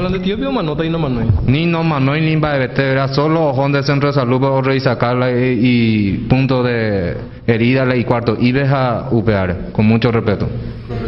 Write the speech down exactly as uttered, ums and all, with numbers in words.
de tío vio manota y no manoi. Ni no manoi ni va era solo ojón de centro de salud para revisarla y, y punto de herida y cuarto. Y ves a upear, con mucho respeto.